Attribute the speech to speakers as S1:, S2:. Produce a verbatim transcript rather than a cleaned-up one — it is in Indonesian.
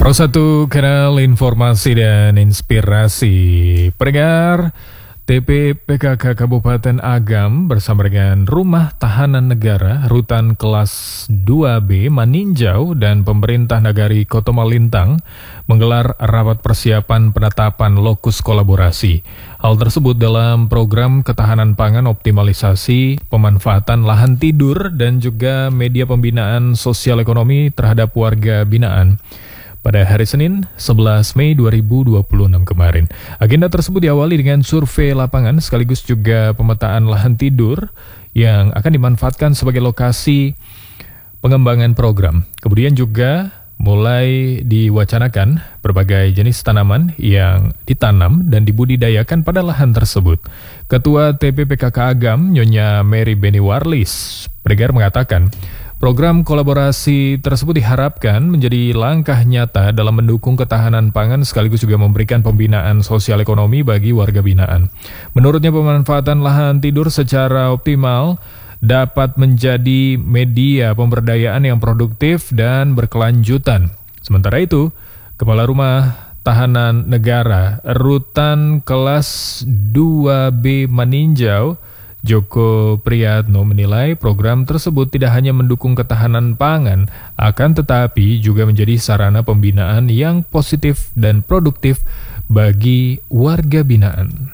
S1: Pro satu Kanal Informasi dan Inspirasi. Pendengar, T P P K K Kabupaten Agam bersama dengan Rumah Tahanan Negara Rutan Kelas dua B Maninjau dan Pemerintah Nagari Kota Malintang menggelar rapat persiapan penetapan lokus kolaborasi. Hal tersebut dalam program ketahanan pangan optimalisasi pemanfaatan lahan tidur dan juga media pembinaan sosial ekonomi terhadap warga binaan pada hari Senin sebelas Mei dua ribu dua puluh enam kemarin. Agenda tersebut diawali dengan survei lapangan sekaligus juga pemetaan lahan tidur yang akan dimanfaatkan sebagai lokasi pengembangan program. Kemudian juga mulai diwacanakan berbagai jenis tanaman yang ditanam dan dibudidayakan pada lahan tersebut. Ketua T P P K K Agam, Nyonya Mary Beni Warlis, Pregar mengatakan, program kolaborasi tersebut diharapkan menjadi langkah nyata dalam mendukung ketahanan pangan sekaligus juga memberikan pembinaan sosial ekonomi bagi warga binaan. Menurutnya pemanfaatan lahan tidur secara optimal dapat menjadi media pemberdayaan yang produktif dan berkelanjutan. Sementara itu, Kepala Rumah Tahanan Negara Rutan Kelas dua B Maninjau, Joko Priyatno, menilai program tersebut tidak hanya mendukung ketahanan pangan, akan tetapi juga menjadi sarana pembinaan yang positif dan produktif bagi warga binaan.